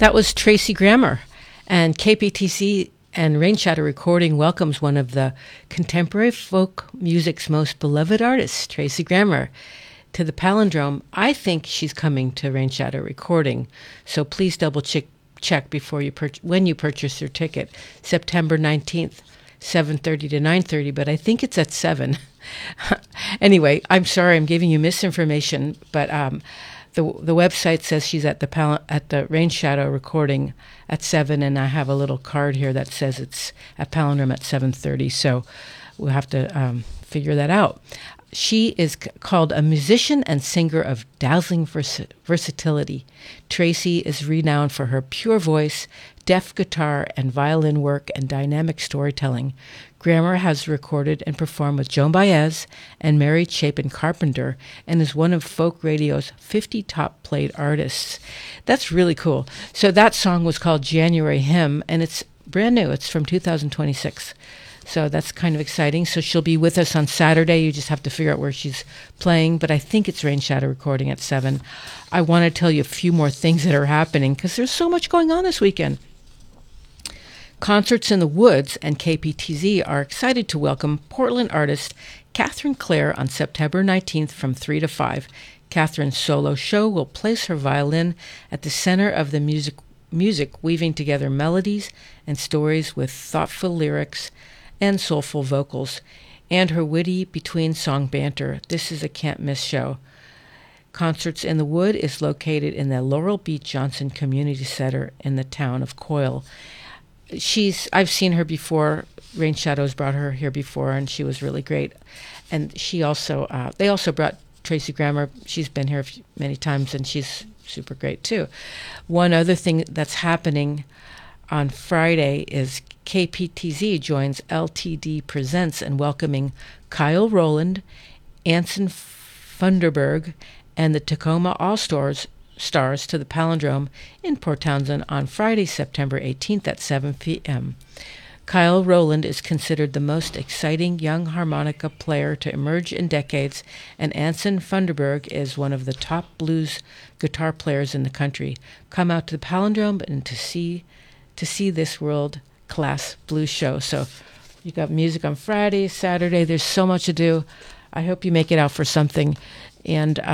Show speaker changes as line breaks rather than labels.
That was Tracy Grammer, and KPTC and Rain Shadow Recording welcomes one of the contemporary folk music's most beloved artists, Tracy Grammer, to the Palindrome. I think she's coming to Rain Shadow Recording, so please double check before when you purchase your ticket. September 19th, 7:30 to 9:30, but I think it's at 7. Anyway, I'm sorry I'm giving you misinformation, but the website says she's at the Rain Shadow Recording at 7, and I have a little card here that says it's at Palindrome at 7:30. So we'll have to figure that out. She is called a musician and singer of dazzling versatility. Tracy is renowned for her pure voice, deft guitar and violin work, and dynamic storytelling. Grammer has recorded and performed with Joan Baez and Mary Chapin Carpenter and is one of folk radio's 50 top played artists. That's really cool. So that song was called January Hymn, and it's brand new. It's from 2026. So that's kind of exciting. So she'll be with us on Saturday. You just have to figure out where she's playing, but I think it's Rain Shadow Recording at 7. I want to tell you a few more things that are happening because there's so much going on this weekend. Concerts in the Woods and KPTZ are excited to welcome Portland artist Catherine Clare on September 19th from 3 to 5. Catherine's solo show will place her violin at the center of the music, weaving together melodies and stories with thoughtful lyrics and soulful vocals, and her witty between-song banter. This is a can't-miss show. Concerts in the Wood is located in the Laurel B. Johnson Community Center in the town of Coyle. I've seen her before. Rain Shadows brought her here before, and she was really great. And they also brought Tracy Grammer. She's been here many times, and she's super great too. One other thing that's happening on Friday is KPTZ joins LTD Presents in welcoming Kyle Rowland, Anson Funderburg, and the Tacoma All-Stars to the Palindrome in Port Townsend on Friday, September 18th at 7 p.m. Kyle Rowland is considered the most exciting young harmonica player to emerge in decades, and Anson Funderburg is one of the top blues guitar players in the country. Come out to the Palindrome and to see this world-class blues show. So you got music on Friday, Saturday. There's so much to do. I hope you make it out for something. And